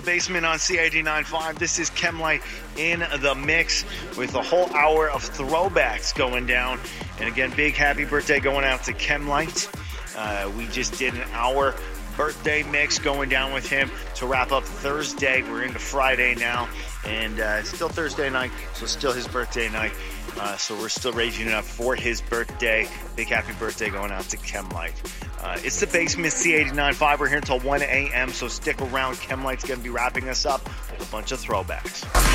basement on C89.5. This is Chemlight in the mix with a whole hour of throwbacks going down. And again, big happy birthday going out to Chemlight. We just did an hour birthday mix going down with him to wrap up Thursday. We're into Friday now, and it's still Thursday night, so still his birthday night. So we're still raging it up for his birthday. Big happy birthday going out to Chemlight. It's the basement C89.5. We're here until 1 a.m., so stick around. Chemlight's going to be wrapping us up with a bunch of throwbacks.